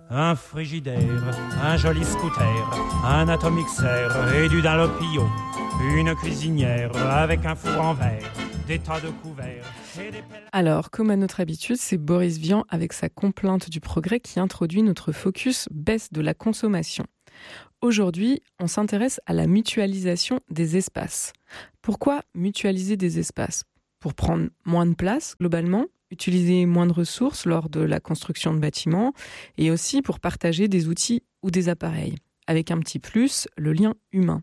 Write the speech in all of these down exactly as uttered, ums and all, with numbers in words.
un frigidaire, un joli scooter, un atomixer et du Dunlopio, une cuisinière avec un four en verre, des tas de couverts et des pelles... Alors, comme à notre habitude, c'est Boris Vian avec sa complainte du progrès qui introduit notre focus baisse de la consommation. Aujourd'hui, on s'intéresse à la mutualisation des espaces. Pourquoi mutualiser des espaces ? Pour prendre moins de place, globalement, utiliser moins de ressources lors de la construction de bâtiments et aussi pour partager des outils ou des appareils. Avec un petit plus, le lien humain.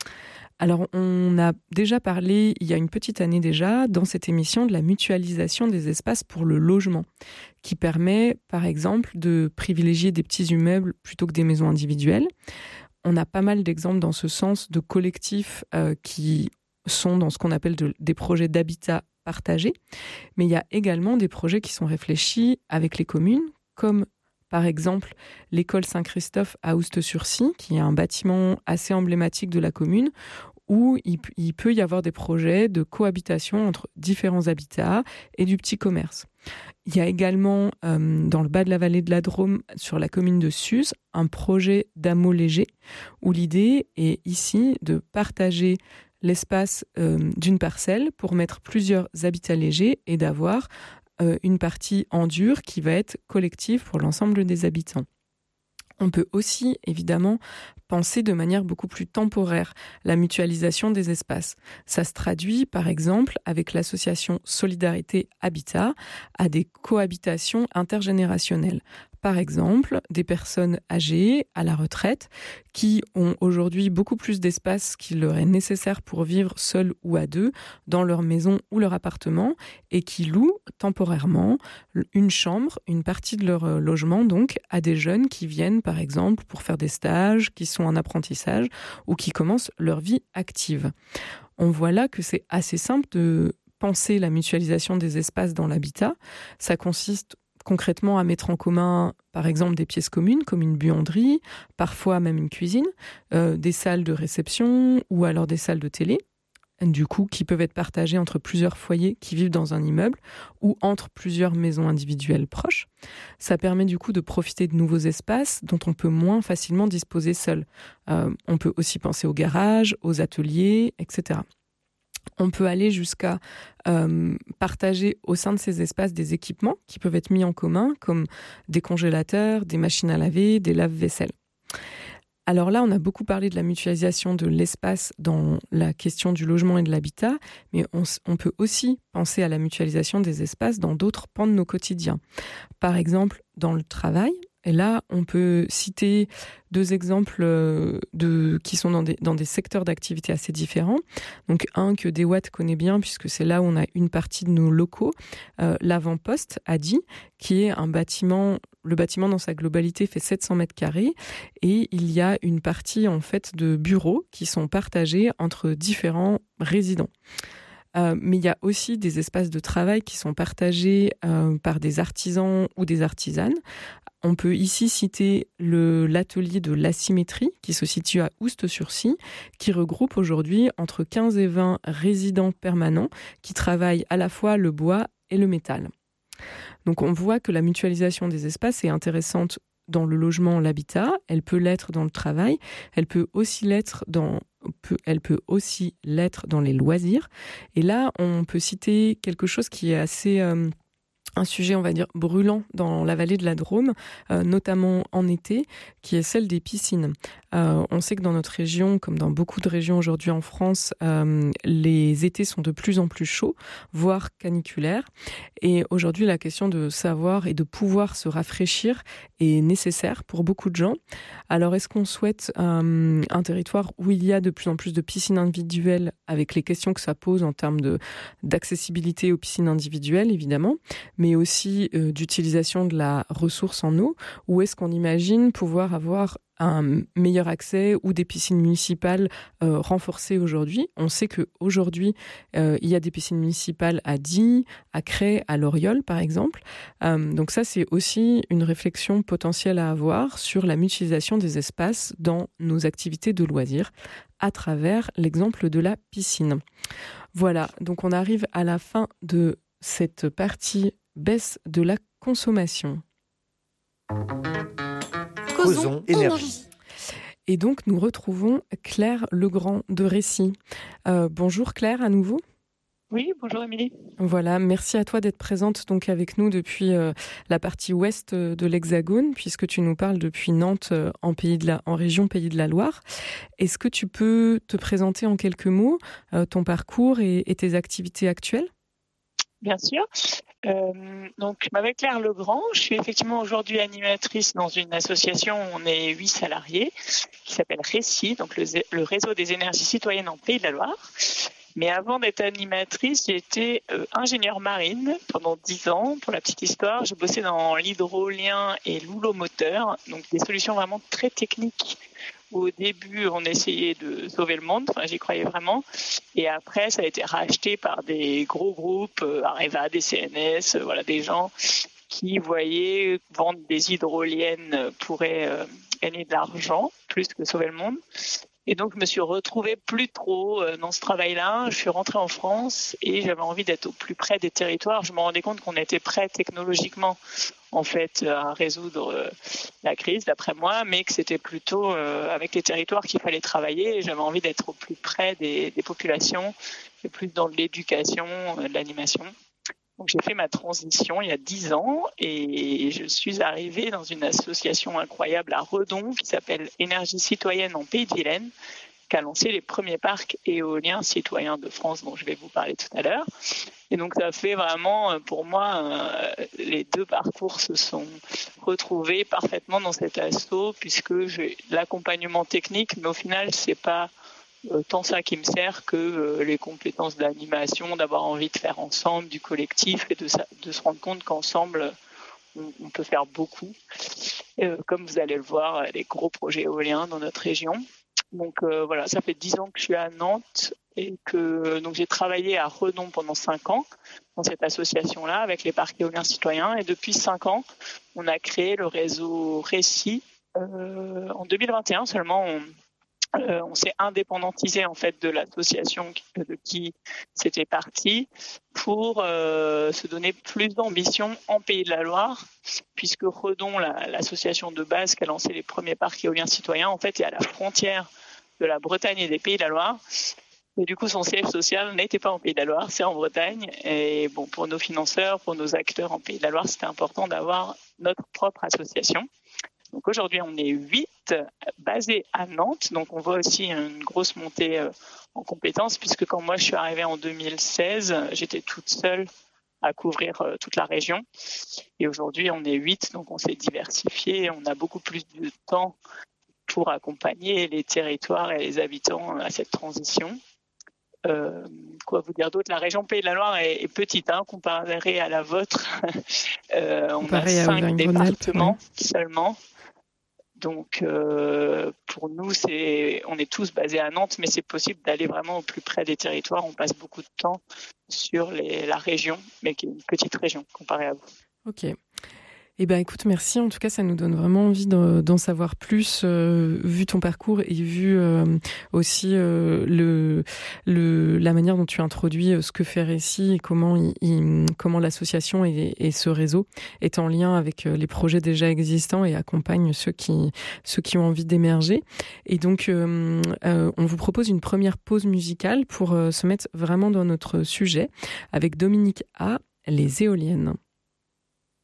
Alors, on a déjà parlé, il y a une petite année déjà, dans cette émission, de la mutualisation des espaces pour le logement, qui permet, par exemple, de privilégier des petits immeubles plutôt que des maisons individuelles. On a pas mal d'exemples dans ce sens de collectifs euh, qui sont dans ce qu'on appelle de, des projets d'habitat partagé, mais il y a également des projets qui sont réfléchis avec les communes, comme par exemple l'école Saint-Christophe à Oust-sur-Scie, qui est un bâtiment assez emblématique de la commune, où il, il peut y avoir des projets de cohabitation entre différents habitats et du petit commerce. Il y a également, euh, dans le bas de la vallée de la Drôme, sur la commune de Suse, un projet d'ameau léger, où l'idée est ici de partager l'espace euh, d'une parcelle pour mettre plusieurs habitats légers et d'avoir euh, une partie en dur qui va être collective pour l'ensemble des habitants. On peut aussi, évidemment, penser de manière beaucoup plus temporaire la mutualisation des espaces. Ça se traduit, par exemple, avec l'association Solidarité Habitat à des cohabitations intergénérationnelles. Par exemple, des personnes âgées, à la retraite, qui ont aujourd'hui beaucoup plus d'espace qu'il leur est nécessaire pour vivre seuls ou à deux dans leur maison ou leur appartement et qui louent temporairement une chambre, une partie de leur logement, donc, à des jeunes qui viennent, par exemple, pour faire des stages, qui sont en apprentissage ou qui commencent leur vie active. On voit là que c'est assez simple de penser la mutualisation des espaces dans l'habitat. Ça consiste concrètement à mettre en commun, par exemple, des pièces communes, comme une buanderie, parfois même une cuisine, euh, des salles de réception ou alors des salles de télé, du coup, qui peuvent être partagées entre plusieurs foyers qui vivent dans un immeuble ou entre plusieurs maisons individuelles proches. Ça permet du coup de profiter de nouveaux espaces dont on peut moins facilement disposer seul. Euh, on peut aussi penser aux garages, aux ateliers, et cetera. On peut aller jusqu'à euh, partager au sein de ces espaces des équipements qui peuvent être mis en commun, comme des congélateurs, des machines à laver, des lave-vaisselle. Alors là, on a beaucoup parlé de la mutualisation de l'espace dans la question du logement et de l'habitat, mais on, on peut aussi penser à la mutualisation des espaces dans d'autres pans de nos quotidiens. Par exemple, dans le travail. Et là, on peut citer deux exemples de, qui sont dans des, dans des secteurs d'activité assez différents. Donc, un que DeWatt connaît bien, puisque c'est là où on a une partie de nos locaux, euh, l'avant-poste à Die, qui est un bâtiment, le bâtiment dans sa globalité fait sept cents mètres carrés, et il y a une partie, en fait, de bureaux qui sont partagés entre différents résidents. Euh, mais il y a aussi des espaces de travail qui sont partagés euh, par des artisans ou des artisanes. On peut ici citer le, l'atelier de l'asymétrie qui se situe à Oust-sur-Scie, qui regroupe aujourd'hui entre quinze et vingt résidents permanents qui travaillent à la fois le bois et le métal. Donc on voit que la mutualisation des espaces est intéressante dans le logement, l'habitat, elle peut l'être dans le travail, elle peut aussi l'être dans, peut, elle peut aussi l'être dans les loisirs. Et là, on peut citer quelque chose qui est assez... Euh, un sujet, on va dire, brûlant dans la vallée de la Drôme, euh, notamment en été, qui est celle des piscines. Euh, on sait que dans notre région, comme dans beaucoup de régions aujourd'hui en France, euh, les étés sont de plus en plus chauds, voire caniculaires. Et aujourd'hui, la question de savoir et de pouvoir se rafraîchir est nécessaire pour beaucoup de gens. Alors, est-ce qu'on souhaite euh, un territoire où il y a de plus en plus de piscines individuelles, avec les questions que ça pose en termes de, d'accessibilité aux piscines individuelles, évidemment, mais aussi euh, d'utilisation de la ressource en eau, ou est-ce qu'on imagine pouvoir avoir un meilleur accès ou des piscines municipales euh, renforcées aujourd'hui. On sait qu'aujourd'hui, euh, il y a des piscines municipales à Die, à Cray, à Loriol, par exemple. Euh, donc ça, c'est aussi une réflexion potentielle à avoir sur la mutualisation des espaces dans nos activités de loisirs à travers l'exemple de la piscine. Voilà, donc on arrive à la fin de cette partie baisse de la consommation. Causons énergie. Et donc, nous retrouvons Claire Legrand de Récy. Euh, bonjour Claire, à nouveau. Oui, bonjour Émilie. Voilà, merci à toi d'être présente donc avec nous depuis euh, la partie ouest de l'Hexagone, puisque tu nous parles depuis Nantes euh, en, pays de la, en région Pays de la Loire. Est-ce que tu peux te présenter en quelques mots euh, ton parcours et, et tes activités actuelles ? Bien sûr. Euh, donc, je m'appelle Claire Legrand. Je suis effectivement aujourd'hui animatrice dans une association où on est huit salariés qui s'appelle Récy, donc le, le réseau des énergies citoyennes en Pays de la Loire. Mais avant d'être animatrice, j'ai été euh, ingénieure marine pendant dix ans. Pour la petite histoire, je bossais dans l'hydrolien et l'houlomoteur, donc des solutions vraiment très techniques. Au début, on essayait de sauver le monde, enfin, j'y croyais vraiment. Et après, ça a été racheté par des gros groupes, euh, Areva, D C N S, euh, voilà, des gens qui voyaient vendre des hydroliennes pourrait euh, gagner de l'argent, plus que sauver le monde. Et donc, je me suis retrouvée plus trop dans ce travail-là. Je suis rentrée en France et j'avais envie d'être au plus près des territoires. Je me rendais compte qu'on était prêt technologiquement, en fait, à résoudre la crise, d'après moi, mais que c'était plutôt avec les territoires qu'il fallait travailler. Et j'avais envie d'être au plus près des, des populations, et plus dans l'éducation, de l'animation. Donc, j'ai fait ma transition il y a dix ans et je suis arrivée dans une association incroyable à Redon qui s'appelle Énergie citoyenne en Pays de Vilaine, qui a lancé les premiers parcs éoliens citoyens de France dont je vais vous parler tout à l'heure. Et donc, ça fait vraiment, pour moi, les deux parcours se sont retrouvés parfaitement dans cet asso puisque j'ai l'accompagnement technique, mais au final, c'est pas tant ça qui me sert que euh, les compétences d'animation, d'avoir envie de faire ensemble, du collectif et de, de se rendre compte qu'ensemble, on, on peut faire beaucoup. Euh, comme vous allez le voir, les gros projets éoliens dans notre région. Donc euh, voilà, ça fait dix ans que je suis à Nantes et que donc j'ai travaillé à Redon pendant cinq ans dans cette association-là avec les parcs éoliens citoyens. Et depuis cinq ans, on a créé le réseau Récy. Euh, en deux mille vingt et un seulement, on Euh, on s'est indépendantisé en fait de l'association de qui c'était parti pour euh, se donner plus d'ambition en Pays de la Loire, puisque Redon, la, l'association de base qui a lancé les premiers parcs éoliens citoyens, en fait est à la frontière de la Bretagne et des Pays de la Loire. Et du coup, son siège social n'était pas en Pays de la Loire, c'est en Bretagne. Et bon, pour nos financeurs, pour nos acteurs en Pays de la Loire, c'était important d'avoir notre propre association. Donc aujourd'hui, on est huit basés à Nantes. Donc on voit aussi une grosse montée en compétences puisque quand moi je suis arrivée en deux mille seize, j'étais toute seule à couvrir toute la région. Et aujourd'hui, on est huit, donc on s'est diversifié. On a beaucoup plus de temps pour accompagner les territoires et les habitants à cette transition. Euh, quoi vous dire d'autre ? La région Pays de la Loire est, est petite, hein, comparée à la vôtre. euh, on Comparé a cinq départements ouais. seulement. Donc, euh, pour nous, c'est, on est tous basés à Nantes, mais c'est possible d'aller vraiment au plus près des territoires. On passe beaucoup de temps sur les, la région, mais qui est une petite région comparée à vous. Ok. Eh bien, écoute, merci. En tout cas, ça nous donne vraiment envie de, d'en savoir plus, euh, vu ton parcours et vu euh, aussi euh, le, le, la manière dont tu introduis ce que fait Récy et comment, il, il, comment l'association et, et ce réseau est en lien avec les projets déjà existants et accompagne ceux qui, ceux qui ont envie d'émerger. Et donc, euh, euh, on vous propose une première pause musicale pour euh, se mettre vraiment dans notre sujet avec Dominique A, les éoliennes.